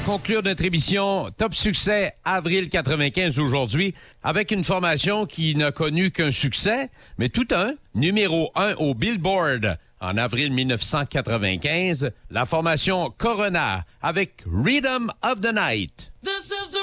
conclure notre émission Top Succès avril 95 aujourd'hui avec une formation qui n'a connu qu'un succès, mais tout un, numéro 1 au Billboard en avril 1995, la formation Corona avec Rhythm of the Night. This is